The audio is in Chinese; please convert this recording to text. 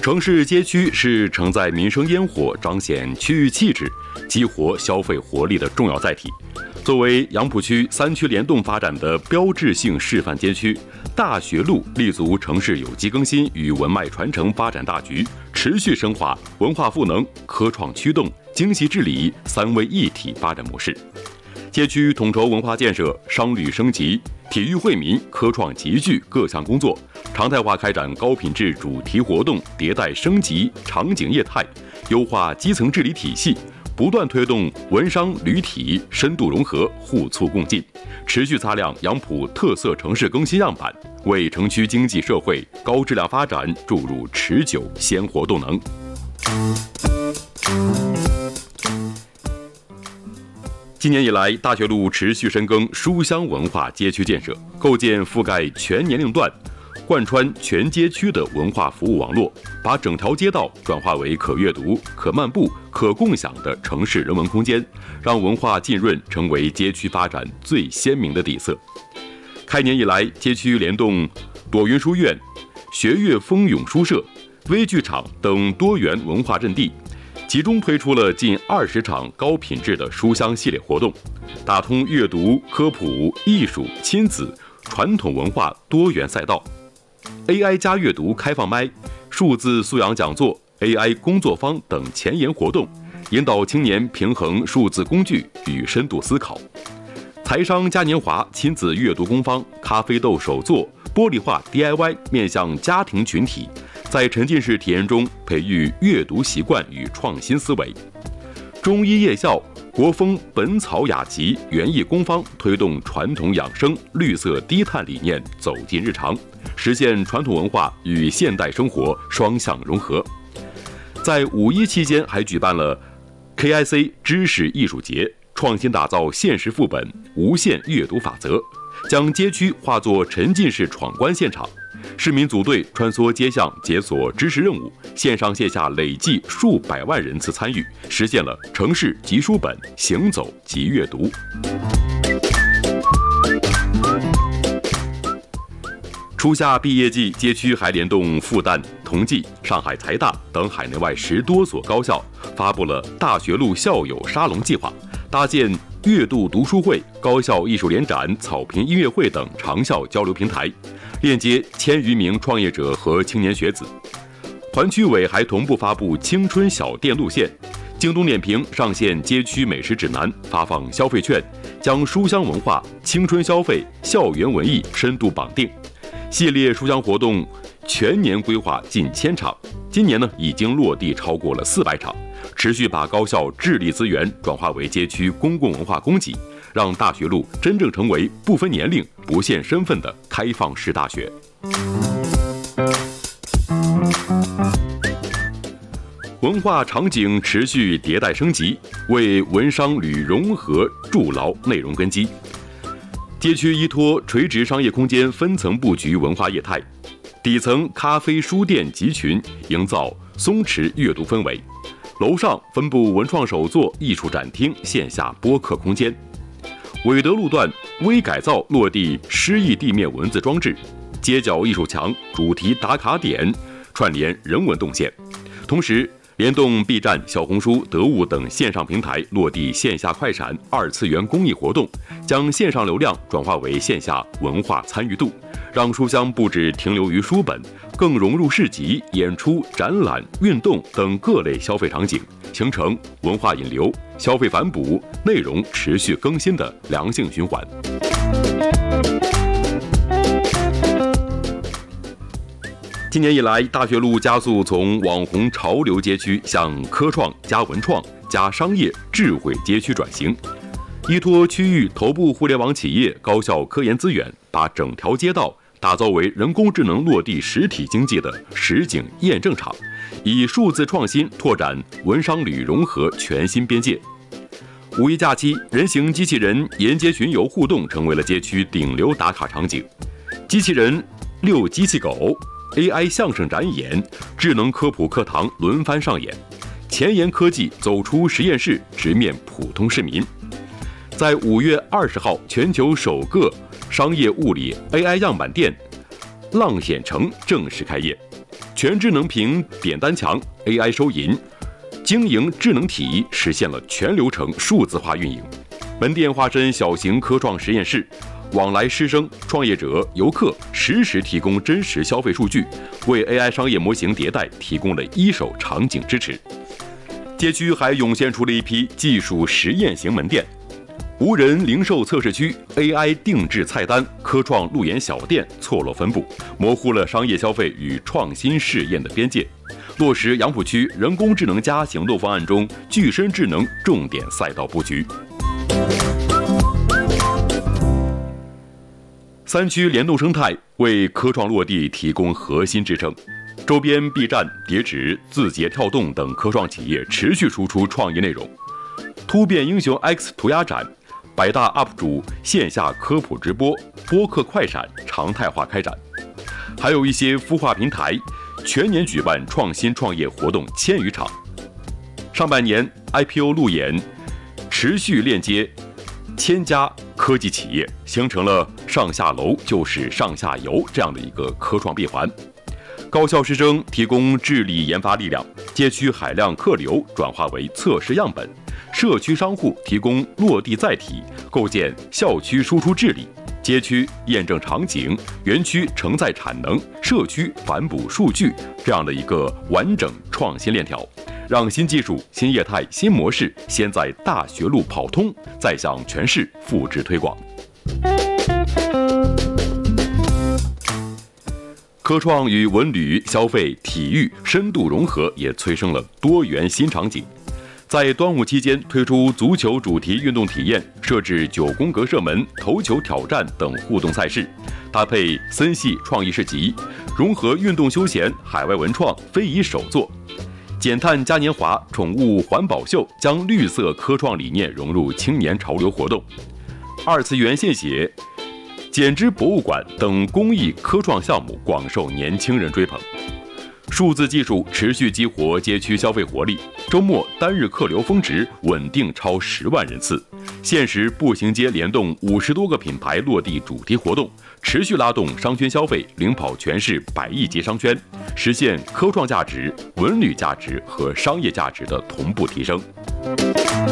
城市街区是承载民生烟火、彰显区域气质、激活消费活力的重要载体。作为杨浦区3区联动发展的标志性示范街区，大学路立足城市有机更新与文脉传承发展大局，持续深化文化赋能、科创驱动、精细治理3位一体发展模式。街区统筹文化建设、商旅升级、体育惠民、科创集聚各项工作，常态化开展高品质主题活动迭代升级场景业态，优化基层治理体系，不断推动文商旅体深度融合、互促共进，持续擦亮杨浦特色城市更新样板，为城区经济社会高质量发展注入持久鲜活动能。今年以来，大学路持续深耕书香文化街区建设，构建覆盖全年龄段、贯穿全街区的文化服务网络，把整条街道转化为可阅读、可漫步、可共享的城市人文空间，让文化浸润成为街区发展最鲜明的底色。开年以来，街区联动朵云书院、学乐蜂涌书社、微剧场等多元文化阵地，集中推出了近20场高品质的书香系列活动，打通阅读、科普、艺术、亲子、传统文化多元赛道。AI 加阅读开放麦、数字素养讲座、AI 工作坊等前沿活动，引导青年平衡数字工具与深度思考。财商嘉年华、亲子阅读工坊、咖啡豆手作、玻璃画 DIY 面向家庭群体，在沉浸式体验中培育阅读习惯与创新思维。中医夜校、国风本草雅集园艺工坊推动传统养生、绿色低碳理念走进日常，实现传统文化与现代生活双向融合。在5·1期间，还举办了 KIC 知识艺术节，创新打造限时副本、无限阅读法则，将街区化作沉浸式闯关现场。市民组队穿梭街巷，解锁知识任务，线上线下累计数百万人次参与，实现了城市即书本，行走即阅读。初夏毕业季，街区还联动复旦、同济、上海财大等海内外10多所高校，发布了大学路校友沙龙计划，搭建月度读书会、高校艺术联展、草坪音乐会等长校交流平台，链接1000余名创业者和青年学子。环区委还同步发布青春小店路线，京东点评上线街区美食指南，发放消费券，将书香文化、青春消费、校园文艺深度绑定。系列书香活动全年规划近1000场，今年已经落地超过了400场，持续把高校智力资源转化为街区公共文化供给，让大学路真正成为不分年龄、不限身份的开放式大学。文化场景持续迭代升级，为文商旅融合筑牢内容根基。街区依托垂直商业空间分层布局文化业态，底层咖啡书店集群，营造松弛阅读氛围；楼上分布文创手作、艺术展厅、线下播客空间。韦德路段微改造落地诗意地面文字装置，街角艺术墙、主题打卡点串联人文动线，同时联动 B 站、小红书、得物等线上平台，落地线下快闪、2次元公益活动，将线上流量转化为线下文化参与度，让书香不只停留于书本，更融入市集、演出、展览、运动等各类消费场景，形成文化引流、消费反哺、内容持续更新的良性循环。今年以来，大学路加速从网红潮流街区向科创加文创加商业智慧街区转型，依托区域头部互联网企业、高校科研资源，把整条街道打造为人工智能落地实体经济的实景验证场，以数字创新拓展文商旅融合全新边界。5·1假期，人形机器人沿街巡游互动成为了街区顶流打卡场景，机器人遛机器狗、AI 相声展演、智能科普课堂轮番上演，前沿科技走出实验室，直面普通市民。在5月20号，全球首个商业物理 AI 样板店浪显城正式开业。 全智能屏点单墙 AI 收银，经营智能体实现了全流程数字化运营。门店化身小型科创实验室，往来师生、创业者、游客实时提供真实消费数据，为 AI 商业模型迭代提供了一手场景支持。街区还涌现出了一批技术实验型门店。无人零售测试区 AI 定制菜单，科创路演小店错落分布，模糊了商业消费与创新试验的边界。落实杨浦区人工智能加行动方案中具身智能重点赛道布局。3区联动生态为科创落地提供核心支撑，周边 B 站、叠纸、字节跳动等科创企业持续输出创意内容。突变英雄 X 涂鸦展，百大 UP 主线下科普直播，播客快闪常态化开展。还有一些孵化平台全年举办创新创业活动1000余场。上半年 IPO 路演持续链接1000家科技企业，形成了上下楼就是上下游这样的一个科创闭环。高校师生提供智力研发力量，街区海量客流转化为测试样本，社区商户提供落地载体，构建校区输出治理，街区验证场景，园区承载产能，社区反哺数据，这样的一个完整创新链条，让新技术、新业态、新模式先在大学路跑通，再向全市复制推广。科创与文旅、消费、体育深度融合，也催生了多元新场景。在端午期间推出足球主题运动体验，设置9宫格射门、头球挑战等互动赛事，搭配森系创意市集，融合运动休闲、海外文创、非遗手作。减碳嘉年华、宠物环保秀将绿色科创理念融入青年潮流活动。2次元献血、剪纸博物馆等公益科创项目广受年轻人追捧。数字技术持续激活街区消费活力，周末单日客流峰值稳定超10万人次。限时步行街联动50多个品牌落地主题活动，持续拉动商圈消费，领跑全市100亿级商圈，实现科创价值、文旅价值和商业价值的同步提升。